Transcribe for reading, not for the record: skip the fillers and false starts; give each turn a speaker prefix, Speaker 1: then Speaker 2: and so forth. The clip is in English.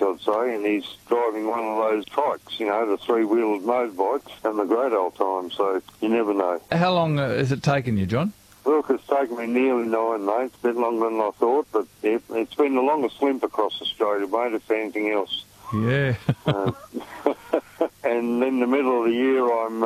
Speaker 1: I'd say, and he's driving one of those trikes, the three-wheeled motorbikes, and the great old time, so you never know.
Speaker 2: How long has it taken you, John?
Speaker 1: Look, it's taken me nearly 9 months, a bit longer than I thought, but it's been the longest limp across Australia, mate, if anything else.
Speaker 2: Yeah.
Speaker 1: And in the middle of the year, I'm